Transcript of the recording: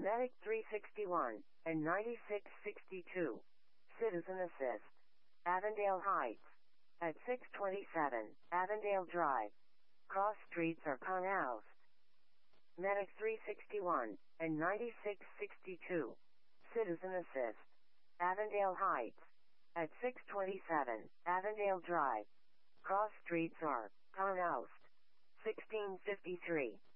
Medic 361 and 9662. Citizen Assist. Avondale Heights. At 627 Avondale Drive. Cross streets are canals. Medic 361 and 9662. Citizen Assist. Avondale Heights. At 627 Avondale Drive. Cross streets are canals. 1653.